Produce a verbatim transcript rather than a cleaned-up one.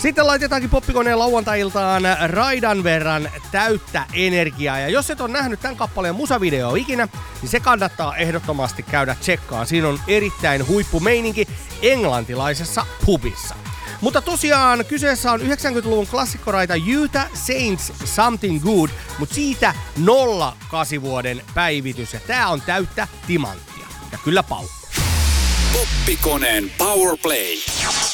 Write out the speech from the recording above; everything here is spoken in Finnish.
Sitten laitetaankin poppikoneen lauantai-iltaan raidan verran täyttä energiaa. Ja jos et ole nähnyt tämän kappaleen musavideoa ikinä, niin se kannattaa ehdottomasti käydä tsekkaan. Siinä on erittäin huippumeininki englantilaisessa pubissa. Mutta tosiaan kyseessä on yhdeksänkymmentäluvun klassikkoraita Utah Saints Something Good, mutta siitä nolla kahdeksan vuoden päivitys. Ja tää on täyttä timanttia. Ja kyllä paukku. Poppikoneen Powerplay.